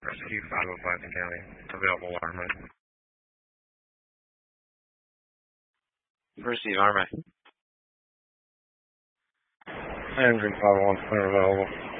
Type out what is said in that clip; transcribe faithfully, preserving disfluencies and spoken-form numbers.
Rescue five oh five in County. Available Army. Receive Army. Engine five oh one, clear available.